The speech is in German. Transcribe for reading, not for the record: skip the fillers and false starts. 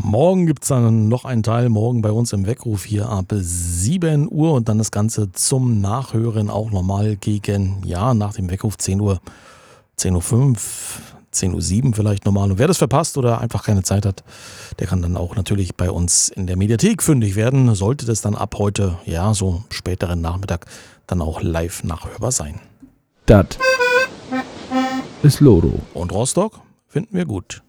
morgen gibt es dann noch einen Teil, morgen bei uns im Weckruf hier ab 7 Uhr und dann das Ganze zum Nachhören auch nochmal gegen, nach dem Weckruf 10 Uhr, 10.05 Uhr, 10.07 Uhr vielleicht nochmal. Und wer das verpasst oder einfach keine Zeit hat, der kann dann auch natürlich bei uns in der Mediathek fündig werden. Sollte das dann ab heute, so späteren Nachmittag, dann auch live nachhörbar sein. Das ist Lodo. Und Rostock finden wir gut.